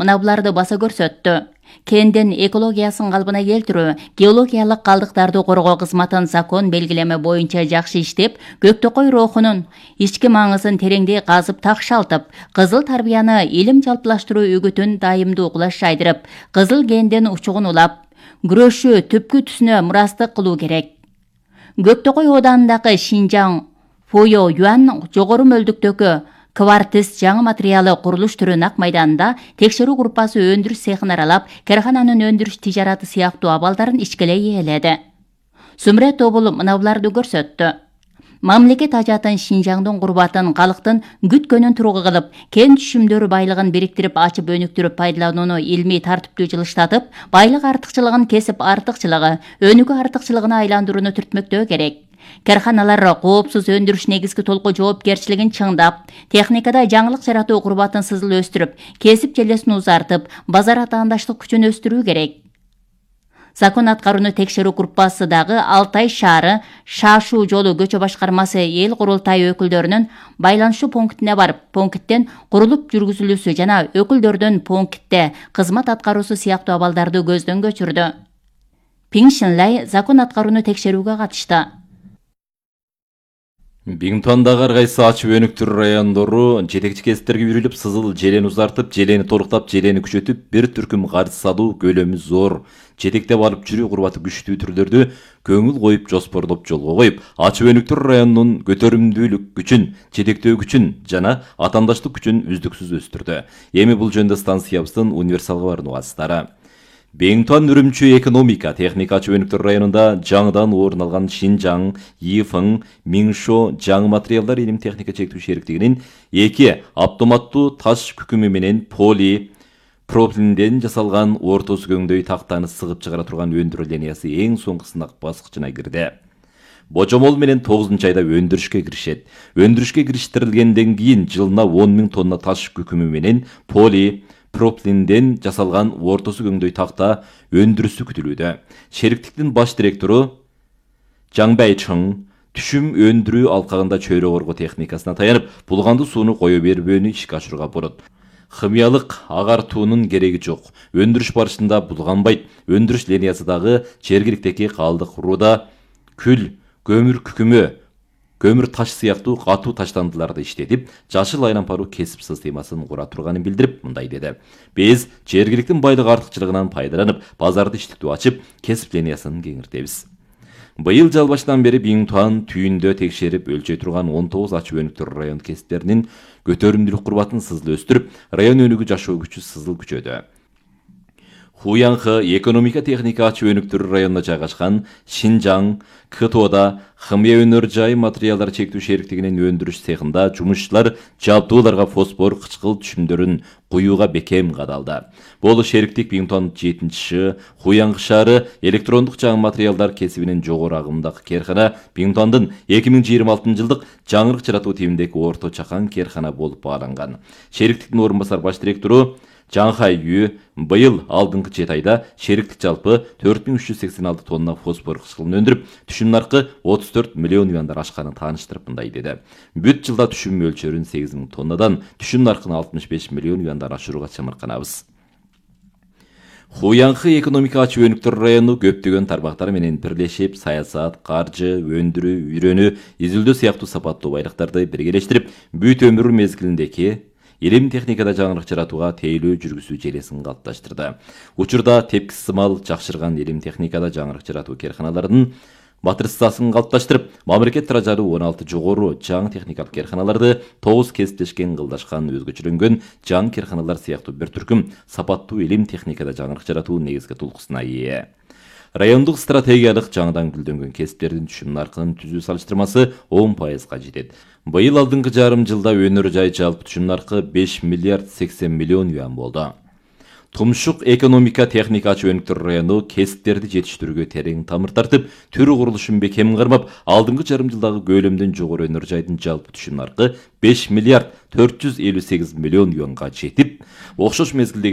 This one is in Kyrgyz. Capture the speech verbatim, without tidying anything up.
мына буларды баса көрсөттү. Кендин экологиясын калпына келтирүү, геологиялык калдыктарды коргоо кызматын закон белгилеме боюнча жакшы иштеп, Көктөкөй рухунун ички маңызын тереңдей казып такшалтып, кызыл тарбияны илим жалпылаштыруу үгүтүн дайымдуу кулаш жайдырып, кызыл гендин учугун улап, күрөшүү түпкү түсүнө мурастык кылуу керек. Көктөкөй оданындагы Шинжаң Фойо Юан жогору мөлдүктөгү квартиз жаңы материалы курулуш түрү нак майданында текшерүү группасы өндүрүш цехин аралап, кархананын өндүрүш тижараты сыяктуу абалдарын ичкелей ээледи. Сүмрөт Тобул мына буларды көрсөттү. Мамлекет ажатын Шинжаңдын курбатын, калктын күткөнүн тургу кылып, кен түшүмдөрү байлыгын бириктирип, ачып өнүктүрүп пайдаланууну илмий тартиптүү жылыштатып, байлык артыкчылыгын кесип артыкчылыгы, өнүгүү артыкчылыгына айландырууну түртмөктөө керек. Карханалар коопсуз өндүрүш негизги толку жоопкерчилигин чыңдап, техникада жаңылык жаратуу курбатын сызыл өстүрүп, кесип желесин узартып, базар атаандаштык күчүн өстүрүү керек. Закон аткарууну текшерүү группасы дагы Алтай шаары Шашуу жолу көчө башкармасы эл курултайы өкүлдөрүнүн байланышуу пунктине барып, пункттен курулуп жүргүзүлүүсү жана өкүлдөрдүн пунктте кызмат аткаруусу сыяктуу абалдарды көздөн көчүрдү. Пиң Шинлай закон аткарууну текшерүүгө катышты. Биңтуандагы ар кайсы ачып өнүктүрүү райондору жетекчи кесиптерге үйрүлүп, сызыл желени узартып, желени толуктап, желени күчөтүп, бир түркүм карыз салуу көлөмү зор, жетектеп алып жүрүү курбаты күчтүү түрлөрдү көңүл коюп, жоспорлоп жолго коюп, ачып өнүктүрүү районунун көтөрүмдүүлүк күчүн, жетектөө күчүн жана атаандаштык күчүн үздүксүз өстүрдү. Эми бул жөнүндө станциябыздын универсалга баруу убактылары. Биңтуан Үрүмчү экономика техника ачып өнүктүрүү районунда жаңыдан орун алган Шинжаң, Йифың, Миңшо жаңы материалдар илим техника чектүү шериктигинин эки автоматтуу таш күкүмү менен поли пропилинден жасалган ортосу көңдөй тактаны сыгып чыгара турган өндүрүү линиясы эң соңку сынак баскычына кирди. Божомол менен тогузунчу айда өндүрүшкө киришет. Өндүрүшкө кириштирилгенден кийин жылына он миң тонна таш күкүмү менен поли пропилинден жасалган ортосу көңдөй такта өндүрүсү күтүлүүдө. Шериктиктин баш директору Жаңбай Чың түшүм өндүрүү алкагында чөйрө коргоо техникасына таянып, булганды сууну кое бербөөнү ишке ашырууга бурут. Химиялык агартуунун кереги жок. Өндүрүш барышында булганбайт. Өндүрүш линиясы дагы жергиликтеги калдык руда күл, көмүр күкүмү, көмүр таш сыяктуу катуу таштандыларды иштетип, жашыл айланпаруу кесип системасын кура турганын билдирип, мындай деди. Биз жергиликтин байлык артыкчылыгынан пайдаланып, базарды иштиктүү ачып, кесип линиясын кеңиртебиз. Быйыл жыл башынан бери Биңтуан түйүндө текшерип өлчөй турган он тогуз ачып өнүктүрүү район кесиптеринин көтөрүмдүүлүк курбатын сызыл өстүрүп, район өнүгүү жашоо күчү сызыл күчөдү. Хуянхы экономика техника ачып өнүктүрүү районунда жайгашкан Шинжаң КТОда химия өнөр жай материалдар чектүү шериктигинин өндүрүш цехинда жумушчулар жабдууларга фосфор кычкыл түшүмдөрүн куюуга бекем кадалды. Бул шериктик Биңтуан жетинчи Хуянхы шаары электрондук жаңы материалдар кесибинин жогору агымдагы керхана Биңтуандын эки миң жыйырма алтынчы жылдык жаңырык жаратуу тибиндеги орто чакан керхана болуп бааланган. Шериктиктин орун басар баш директору Жаңхай Ю быйыл алдыңкы жети айда шериктик жалпы төрт миң үч жүз сексен алты тонна фосфор кычкылын өндүрүп, түшүм наркы отуз төрт миллион юандар ашканын тааныштырып мындай деди. Бүт жылда түшүм мөлчөрүн сегиз миң тоннадан, түшүм наркын алтымыш беш миллион юандар ашырууга чамырканабыз. Хуянхы экономика ачып өнүктүрүү району көптөгөн тармактар менен бирлешип, саясат, каржы, өндүрүү, үйрөнүү, изилдөө сыяктуу сапаттуу байлыктарды биргелештирип, бүт өмүр мезгилиндеги илим техникада жаңырык жаратууга тейлөө жүргүзүү желесин калыпташтырды. Учурда тепкис сымал жакшырган илим техникада жаңырык жаратуу керханаларынын матрицасын калыпташтырып, мамлекет каражаты он алты жогору жаңы техникалык керханаларды, тогуз кесиптешкен кылдашкан өзгөчөлөнгөн жаңы керханалар сыяктуу бир түркүм сапаттуу илим техникада жаңырык жаратуу негизги тулкусуна ээ. Райондук стратегиялык жаңыдан гүлдөнгөн кесиптердин түшүм наркынын түзүү салыштырмасы он пайызга жетет. Быйыл алдыңкы жарым жылда өнөр жай жалпы түшүм наркы беш миллиард сексен миллион юан болду. Тумшук экономика техника ачып өнүктүрүү району кесиптерди жетиштирүүгө терең тамыр тартып, түрү курулушун бекем кармап, алдыңкы жарым жылдагы көлөмдөн жогору өнөр жайдын жалпы түшүм наркы беш миллиард төрт жүз элүү сегиз миллион юанга жетип, окшош мезгилдеги